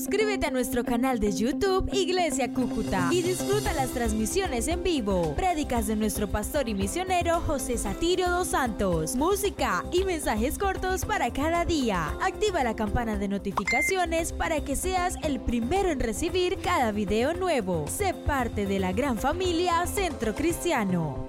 Suscríbete a nuestro canal de YouTube Iglesia Cúcuta y disfruta las transmisiones en vivo, prédicas de nuestro pastor y misionero José Satirio dos Santos, música y mensajes cortos para cada día. Activa la campana de notificaciones para que seas el primero en recibir cada video nuevo. Sé parte de la gran familia Centro Cristiano.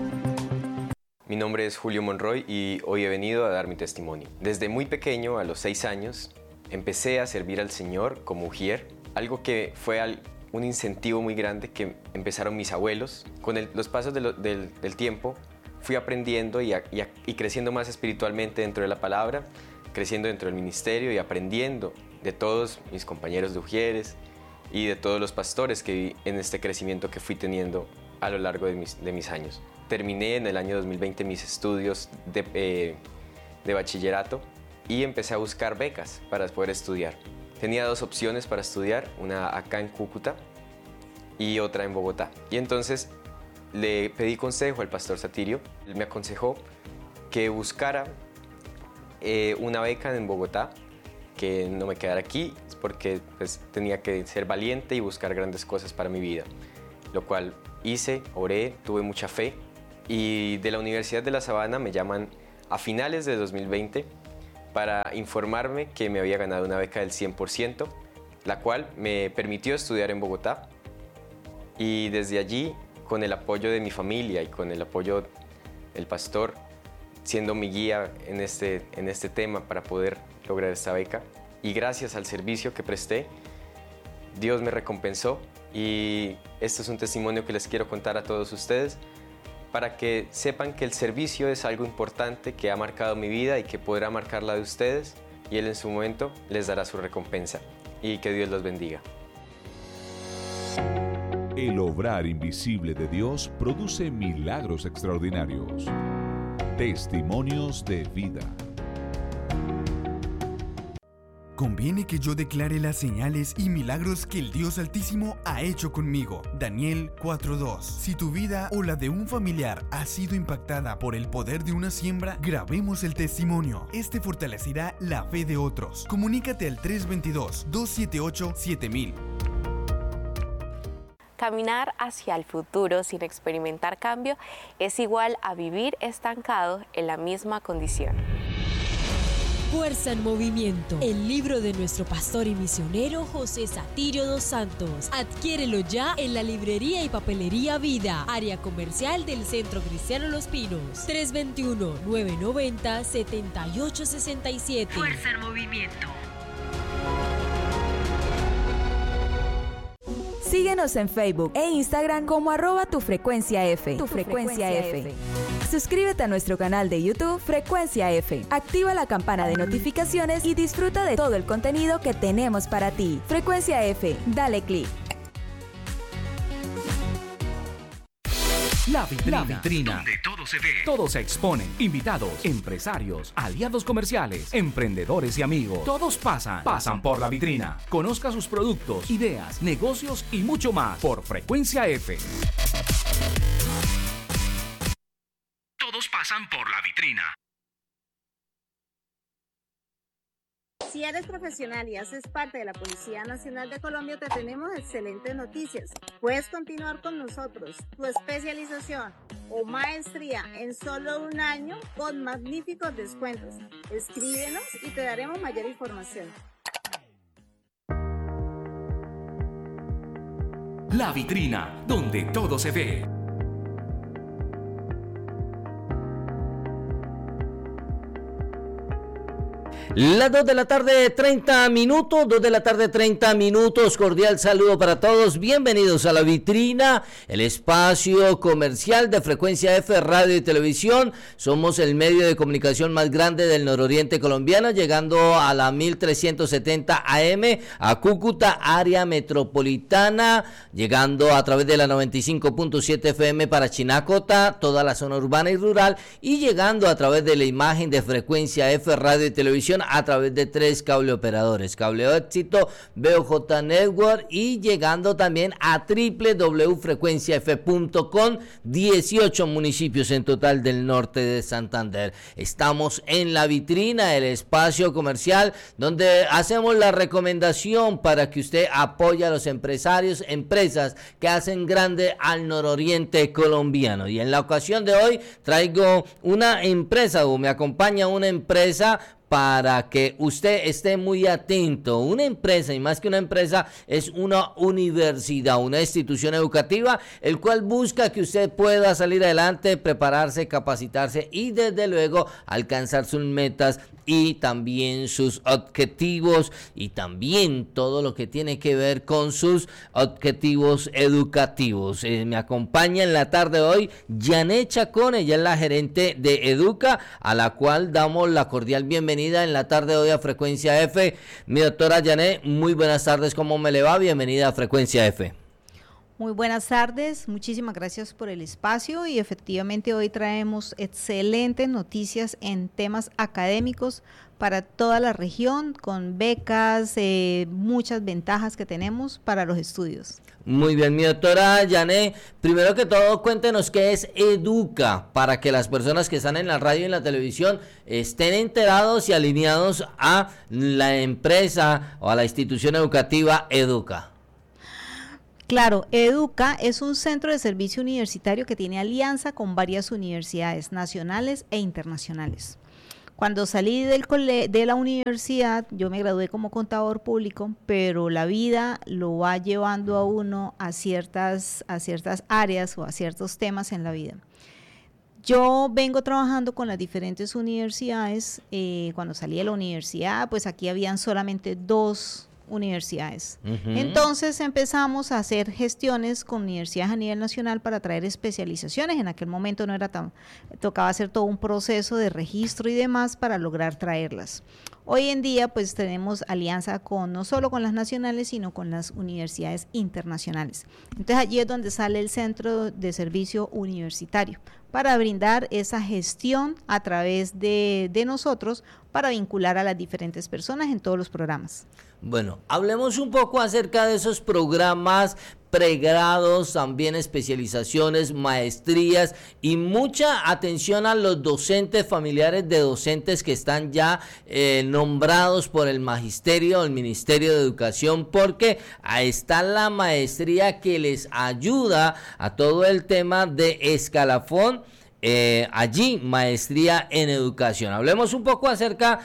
Mi nombre es Julio Monroy y hoy he venido a dar mi testimonio. Desde muy pequeño, a los 6 años, empecé a servir al Señor como ujier, algo que fue un incentivo muy grande que empezaron mis abuelos. Con los pasos del tiempo fui aprendiendo y creciendo más espiritualmente dentro de la palabra, creciendo dentro del ministerio y aprendiendo de todos mis compañeros de ujieres y de todos los pastores que vi en este crecimiento que fui teniendo a lo largo de mis años. Terminé en el año 2020 mis estudios de bachillerato y empecé a buscar becas para poder estudiar. Tenía 2 opciones para estudiar, una acá en Cúcuta y otra en Bogotá. Y entonces le pedí consejo al pastor Satirio. Él me aconsejó que buscara una beca en Bogotá, que no me quedara aquí, porque pues, tenía que ser valiente y buscar grandes cosas para mi vida. Lo cual hice, oré, tuve mucha fe. Y de la Universidad de La Sabana me llaman a finales de 2020 para informarme que me había ganado una beca del 100%, la cual me permitió estudiar en Bogotá. Y desde allí, con el apoyo de mi familia y con el apoyo del pastor, siendo mi guía en este tema para poder lograr esta beca, y gracias al servicio que presté, Dios me recompensó. Y este es un testimonio que les quiero contar a todos ustedes, para que sepan que el servicio es algo importante que ha marcado mi vida y que podrá marcar la de ustedes, y Él en su momento les dará su recompensa. Y que Dios los bendiga. El obrar invisible de Dios produce milagros extraordinarios. Testimonios de vida. Conviene que yo declare las señales y milagros que el Dios Altísimo ha hecho conmigo. Daniel 4:2. Si tu vida o la de un familiar ha sido impactada por el poder de una siembra, grabemos el testimonio. Este fortalecerá la fe de otros. Comunícate al 322-278-7000. Caminar hacia el futuro sin experimentar cambio es igual a vivir estancado en la misma condición. Fuerza en Movimiento, el libro de nuestro pastor y misionero José Satirio dos Santos. Adquiérelo ya en la librería y papelería Vida, área comercial del Centro Cristiano Los Pinos. 321-990-7867. Fuerza en Movimiento. Síguenos en Facebook e Instagram como @tufrecuenciaF. Tu Frecuencia F. Suscríbete a nuestro canal de YouTube Frecuencia F. Activa la campana de notificaciones y disfruta de todo el contenido que tenemos para ti. Frecuencia F, dale clic. La vitrina, donde todo se ve, todo se expone. Invitados, empresarios, aliados comerciales, emprendedores y amigos. Todos pasan por la vitrina. Conozca sus productos, ideas, negocios y mucho más por Frecuencia F. Todos pasan por la vitrina. Si eres profesional y haces parte de la Policía Nacional de Colombia, te tenemos excelentes noticias. Puedes continuar con nosotros tu especialización o maestría en solo un año con magníficos descuentos. Escríbenos y te daremos mayor información. La vitrina, donde todo se ve. Las 2 de la tarde, 30 minutos, 2 de la tarde, 30 minutos, cordial saludo para todos, bienvenidos a La Vitrina, el espacio comercial de Frecuencia F, radio y televisión. Somos el medio de comunicación más grande del nororiente colombiano, llegando a la 1370 AM, a Cúcuta, área metropolitana, llegando a través de la 95.7 FM para Chinacota, toda la zona urbana y rural, y llegando a través de la imagen de Frecuencia F, radio y televisión a través de 3 cable operadores: Cable Éxito, BOJ Network y llegando también a www.frecuenciaf.com, 18 municipios en total del norte de Santander. Estamos en la vitrina, el espacio comercial donde hacemos la recomendación para que usted apoye a los empresarios, empresas que hacen grande al nororiente colombiano. Y en la ocasión de hoy traigo una empresa, o me acompaña una empresa para que usted esté muy atento. Una empresa, y más que una empresa, es una universidad, una institución educativa, el cual busca que usted pueda salir adelante, prepararse, capacitarse y desde luego alcanzar sus metas y también sus objetivos, y también todo lo que tiene que ver con sus objetivos educativos. Me acompaña en la tarde de hoy Janet Chacón, ella es la gerente de Educa, a la cual damos la cordial bienvenida en la tarde de hoy a Frecuencia F. Mi doctora Janet, muy buenas tardes, ¿cómo me le va? Bienvenida a Frecuencia F. Muy buenas tardes, muchísimas gracias por el espacio y efectivamente hoy traemos excelentes noticias en temas académicos para toda la región, con becas, muchas ventajas que tenemos para los estudios. Muy bien, mi doctora Janet, primero que todo cuéntenos qué es Educa, para que las personas que están en la radio y en la televisión estén enterados y alineados a la empresa o a la institución educativa Educa. Claro, Educa es un centro de servicio universitario que tiene alianza con varias universidades nacionales e internacionales. Cuando salí de la universidad, yo me gradué como contador público, pero la vida lo va llevando a uno a ciertas áreas o a ciertos temas en la vida. Yo vengo trabajando con las diferentes universidades. Cuando salí de la universidad, pues aquí habían solamente 2 universidades. Entonces empezamos a hacer gestiones con universidades a nivel nacional para traer especializaciones. En aquel momento no era tocaba hacer todo un proceso de registro y demás para lograr traerlas. Hoy en día pues tenemos alianza no solo con las nacionales, sino con las universidades internacionales. Entonces allí es donde sale el Centro de Servicio Universitario, para brindar esa gestión a través de nosotros para vincular a las diferentes personas en todos los programas. Bueno, hablemos un poco acerca de esos programas, pregrados, también especializaciones, maestrías y mucha atención a los docentes, familiares de docentes que están ya nombrados por el magisterio, el Ministerio de Educación, porque ahí está la maestría que les ayuda a todo el tema de escalafón. Allí, maestría en educación. Hablemos un poco acerca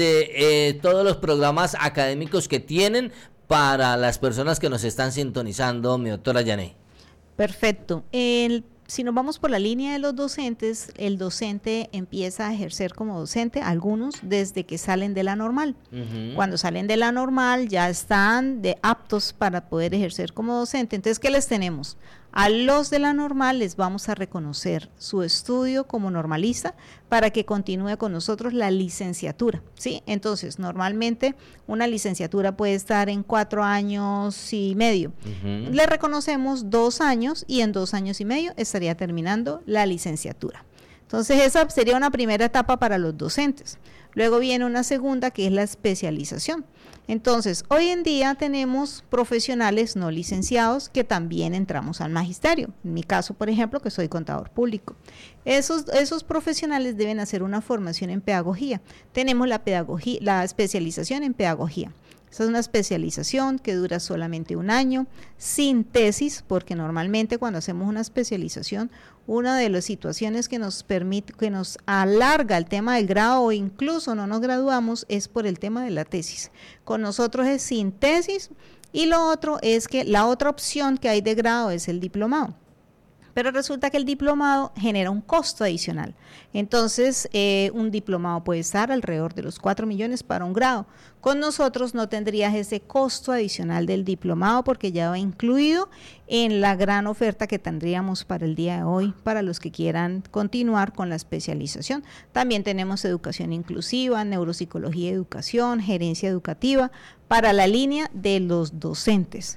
de todos los programas académicos que tienen para las personas que nos están sintonizando, mi doctora Janet. Perfecto. Si nos vamos por la línea de los docentes, el docente empieza a ejercer como docente, algunos desde que salen de la normal. Cuando salen de la normal ya están aptos para poder ejercer como docente. Entonces, ¿qué les tenemos? A los de la normal les vamos a reconocer su estudio como normalista para que continúe con nosotros la licenciatura, ¿sí? Entonces, normalmente una licenciatura puede estar en 4 años y medio. Le reconocemos 2 años y en 2 años y medio estaría terminando la licenciatura. Entonces, esa sería una primera etapa para los docentes. Luego viene una segunda, que es la especialización. Entonces, hoy en día tenemos profesionales no licenciados que también entramos al magisterio. En mi caso, por ejemplo, que soy contador público. Esos profesionales deben hacer una formación en pedagogía. Tenemos la especialización en pedagogía. Esa es una especialización que dura solamente 1 año, sin tesis, porque normalmente cuando hacemos una especialización, una de las situaciones que nos permite, que nos alarga el tema del grado o incluso no nos graduamos, es por el tema de la tesis. Con nosotros es sin tesis, y lo otro es que la otra opción que hay de grado es el diplomado. Pero resulta que el diplomado genera un costo adicional. Entonces, un diplomado puede estar alrededor de los 4 millones para un grado. Con nosotros no tendrías ese costo adicional del diplomado porque ya va incluido en la gran oferta que tendríamos para el día de hoy, para los que quieran continuar con la especialización. También tenemos educación inclusiva, neuropsicología y educación, gerencia educativa, para la línea de los docentes.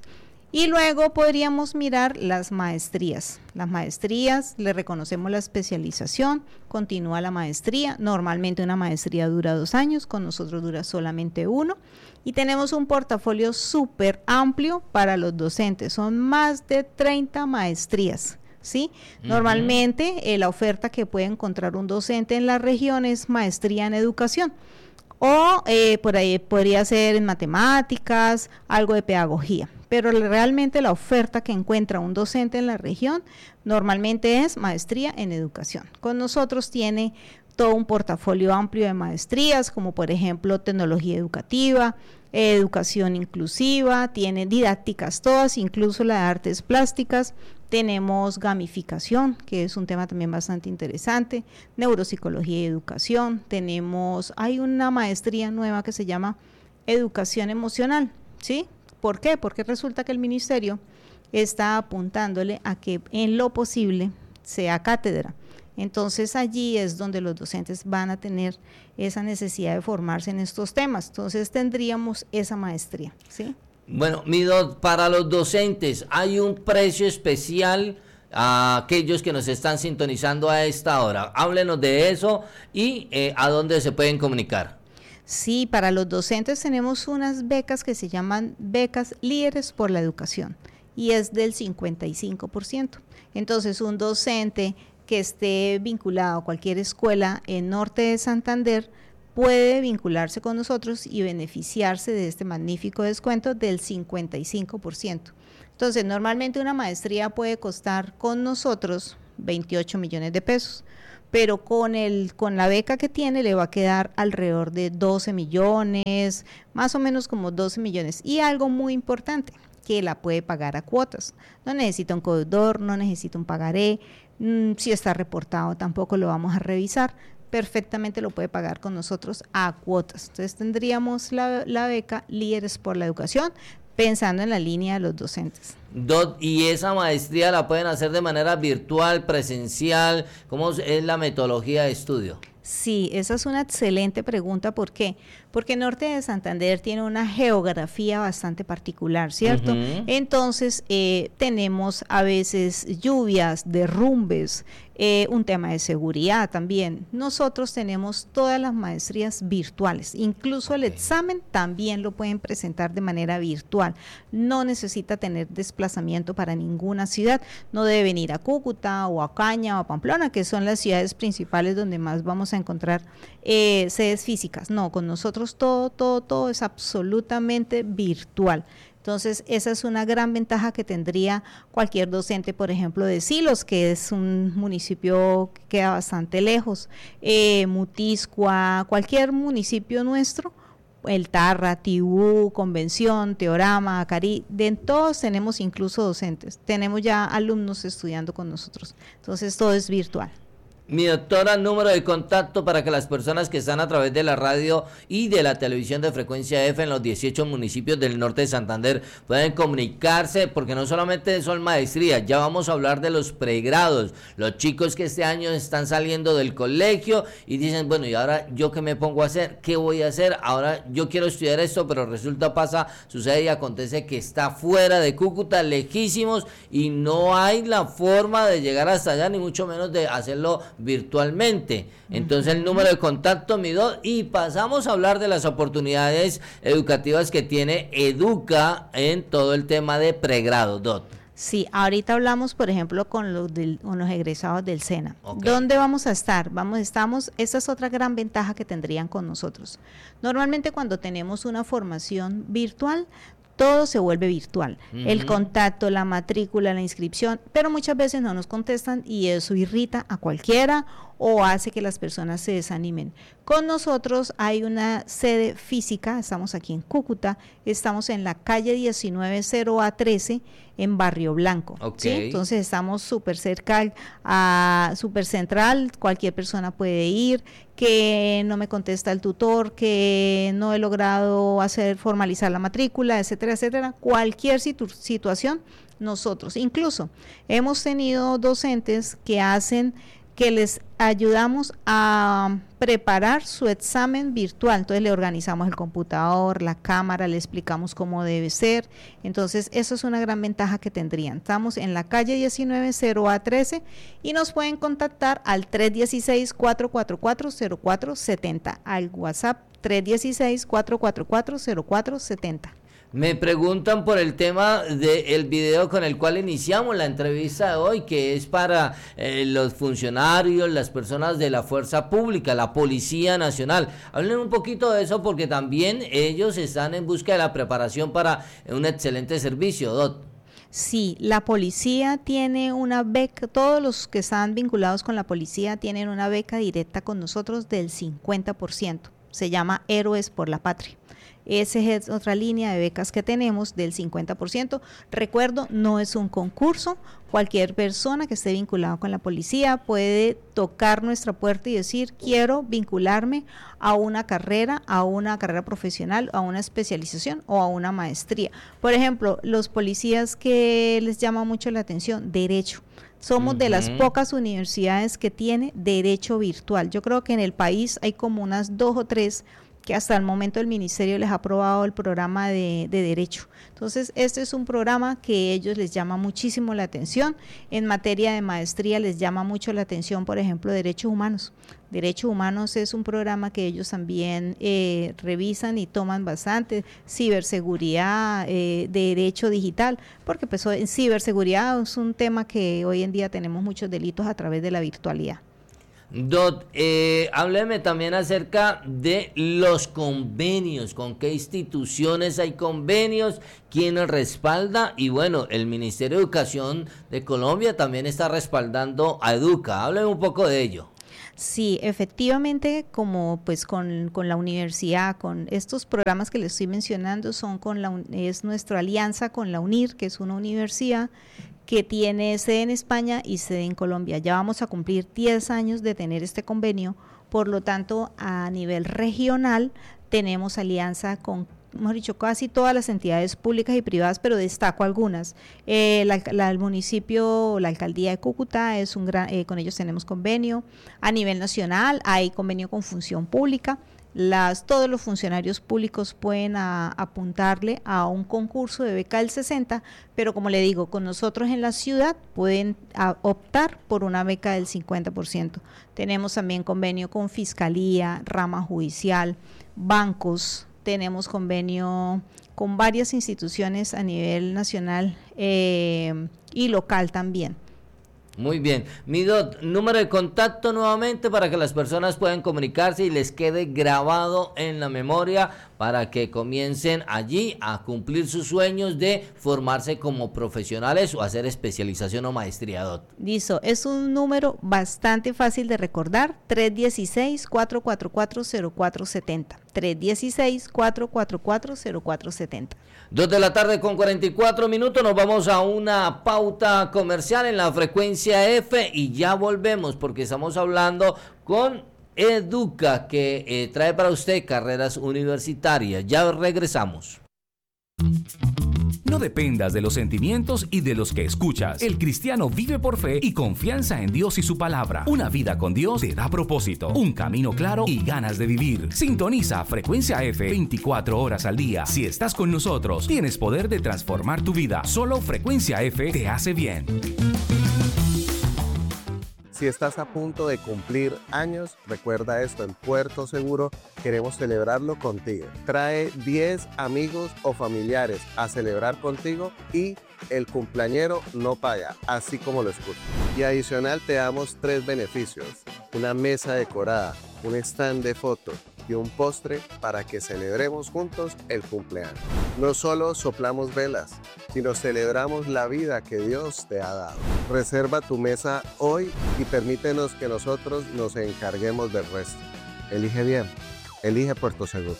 Y luego podríamos mirar las maestrías. Las maestrías, le reconocemos la especialización, continúa la maestría. Normalmente una maestría dura 2 años, con nosotros dura solamente 1. Y tenemos un portafolio súper amplio para los docentes. Son más de 30 maestrías, ¿sí? Normalmente la oferta que puede encontrar un docente en la región es maestría en educación. O por ahí podría ser en matemáticas, algo de pedagogía. Pero realmente la oferta que encuentra un docente en la región normalmente es maestría en educación. Con nosotros tiene todo un portafolio amplio de maestrías, como por ejemplo tecnología educativa, educación inclusiva, tiene didácticas todas, incluso la de artes plásticas. Tenemos gamificación, que es un tema también bastante interesante, neuropsicología y educación. Hay una maestría nueva que se llama educación emocional, ¿sí? ¿Por qué? Porque resulta que el ministerio está apuntándole a que en lo posible sea cátedra. Entonces allí es donde los docentes van a tener esa necesidad de formarse en estos temas. Entonces tendríamos esa maestría, ¿sí? Bueno, para los docentes, ¿hay un precio especial a aquellos que nos están sintonizando a esta hora? Háblenos de eso y a dónde se pueden comunicar. Sí, para los docentes tenemos unas becas que se llaman becas líderes por la educación y es del 55%. Entonces, un docente que esté vinculado a cualquier escuela en Norte de Santander puede vincularse con nosotros y beneficiarse de este magnífico descuento del 55%. Entonces, normalmente una maestría puede costar con nosotros 28 millones de pesos. Pero con la beca que tiene le va a quedar alrededor de 12 millones, más o menos como 12 millones. Y algo muy importante, que la puede pagar a cuotas. No necesita un codeudor, no necesita un pagaré, si está reportado tampoco lo vamos a revisar, perfectamente lo puede pagar con nosotros a cuotas. Entonces tendríamos la beca Líderes por la Educación, pensando en la línea de los docentes. ¿Y esa maestría la pueden hacer de manera virtual, presencial? ¿Cómo es la metodología de estudio? Sí, esa es una excelente pregunta. ¿Por qué? Porque Norte de Santander tiene una geografía bastante particular, ¿cierto? Entonces, tenemos a veces lluvias, derrumbes, un tema de seguridad también. Nosotros tenemos todas las maestrías virtuales, incluso el examen también lo pueden presentar de manera virtual. No necesita tener desplazamiento para ninguna ciudad, no deben ir a Cúcuta o a Ocaña o a Pamplona, que son las ciudades principales donde más vamos a encontrar sedes físicas. No, con nosotros todo es absolutamente virtual. Entonces, esa es una gran ventaja que tendría cualquier docente, por ejemplo, de Silos, que es un municipio que queda bastante lejos, Mutiscua, cualquier municipio nuestro, El Tarra, Tibú, Convención, Teorama, Cari, de todos tenemos incluso docentes, tenemos ya alumnos estudiando con nosotros, entonces todo es virtual. Mi doctora, número de contacto para que las personas que están a través de la radio y de la televisión de Frecuencia F en los 18 municipios del norte de Santander pueden comunicarse, porque no solamente son maestrías, ya vamos a hablar de los pregrados, los chicos que este año están saliendo del colegio y dicen, bueno, ¿y ahora yo qué me pongo a hacer? ¿Qué voy a hacer? Ahora yo quiero estudiar esto, pero resulta, sucede y acontece que está fuera de Cúcuta, lejísimos, y no hay la forma de llegar hasta allá, ni mucho menos de hacerlo virtualmente. Entonces el número de contacto, mi DOT, y pasamos a hablar de las oportunidades educativas que tiene Educa en todo el tema de pregrado, DOT. Sí, ahorita hablamos, por ejemplo, con los egresados del SENA. Okay. ¿Dónde vamos a estar? Esta es otra gran ventaja que tendrían con nosotros. Normalmente cuando tenemos una formación virtual, todo se vuelve virtual, el contacto, la matrícula, la inscripción, pero muchas veces no nos contestan y eso irrita a cualquiera o hace que las personas se desanimen. Con nosotros hay una sede física, estamos aquí en Cúcuta, estamos en la calle 19-0A13 en Barrio Blanco. Okay. ¿Sí? Entonces estamos súper cerca, súper central, cualquier persona puede ir, que no me contesta el tutor, que no he logrado formalizar la matrícula, etcétera, etcétera, cualquier situación, nosotros. Incluso hemos tenido docentes que que les ayudamos a preparar su examen virtual. Entonces le organizamos el computador, la cámara, le explicamos cómo debe ser. Entonces eso es una gran ventaja que tendrían. Estamos en la calle 19 0A13 y nos pueden contactar al 316-444-0470, al WhatsApp 316-444-0470. Me preguntan por el tema del video con el cual iniciamos la entrevista de hoy, que es para los funcionarios, las personas de la fuerza pública, la Policía Nacional. Hablen un poquito de eso porque también ellos están en busca de la preparación para un excelente servicio, Dot. Sí, la policía tiene una beca, todos los que están vinculados con la policía tienen una beca directa con nosotros del 50%. Se llama Héroes por la Patria. Esa es otra línea de becas que tenemos del 50%. Recuerdo, no es un concurso. Cualquier persona que esté vinculada con la policía puede tocar nuestra puerta y decir, quiero vincularme a una carrera profesional, a una especialización o a una maestría. Por ejemplo, los policías que les llama mucho la atención, derecho. Somos de las pocas universidades que tiene derecho virtual. Yo creo que en el país hay como unas 2 o 3 que hasta el momento el ministerio les ha aprobado el programa de derecho. Entonces, este es un programa que ellos les llama muchísimo la atención. En materia de maestría les llama mucho la atención, por ejemplo, derechos humanos. Derechos humanos es un programa que ellos también revisan y toman bastante. Ciberseguridad, derecho digital, porque pues en ciberseguridad es un tema que hoy en día tenemos muchos delitos a través de la virtualidad. Dot, hábleme también acerca de los convenios, con qué instituciones hay convenios, quién los respalda, y bueno, el Ministerio de Educación de Colombia también está respaldando a Educa. Hábleme un poco de ello. Sí, efectivamente, como pues con la universidad, con estos programas que les estoy mencionando, es nuestra alianza con la UNIR, que es una universidad que tiene sede en España y sede en Colombia. Ya vamos a cumplir 10 años de tener este convenio, por lo tanto, a nivel regional tenemos alianza con, mejor dicho, casi todas las entidades públicas y privadas, pero destaco algunas. El municipio, la alcaldía de Cúcuta, con ellos tenemos convenio. A nivel nacional hay convenio con Función Pública. Todos los funcionarios públicos pueden apuntarle a un concurso de beca del 60, pero como le digo, con nosotros en la ciudad pueden optar por una beca del 50%. Tenemos también convenio con Fiscalía, rama judicial, bancos, tenemos convenio con varias instituciones a nivel nacional y local también. Muy bien. Mi Dot, número de contacto nuevamente para que las personas puedan comunicarse y les quede grabado en la memoria para que comiencen allí a cumplir sus sueños de formarse como profesionales o hacer especialización o maestría, Dot. Listo, es un número bastante fácil de recordar, 316-444-0470. 316-444-0470. 2 de la tarde con 44 minutos, nos vamos a una pauta comercial en la frecuencia F y ya volvemos porque estamos hablando con Educa, que trae para usted carreras universitarias. Ya regresamos. No dependas de los sentimientos y de los que escuchas. El cristiano vive por fe y confianza en Dios y su palabra. Una vida con Dios te da propósito, un camino claro y ganas de vivir. Sintoniza Frecuencia F 24 horas al día. Si estás con nosotros, tienes poder de transformar tu vida. Solo Frecuencia F te hace bien. Si estás a punto de cumplir años, recuerda esto, en Puerto Seguro queremos celebrarlo contigo. Trae 10 amigos o familiares a celebrar contigo y el cumpleañero no paga, así como lo escuchas. Y adicional te damos 3 beneficios: una mesa decorada, un stand de fotos y un postre para que celebremos juntos el cumpleaños. No solo soplamos velas, sino celebramos la vida que Dios te ha dado. Reserva tu mesa hoy y permítenos que nosotros nos encarguemos del resto. Elige bien, elige Puerto Seguro.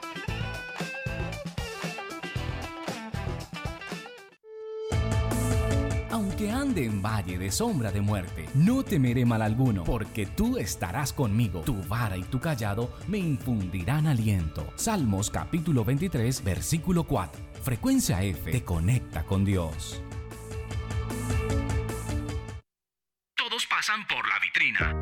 Aunque ande en valle de sombra de muerte, no temeré mal alguno, porque tú estarás conmigo. Tu vara y tu callado me infundirán aliento. Salmos capítulo 23, versículo 4. Frecuencia F te conecta con Dios. Todos pasan por la vitrina.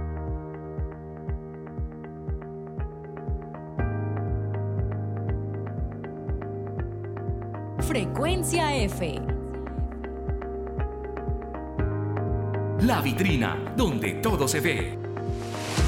Frecuencia F. La vitrina, donde todo se ve.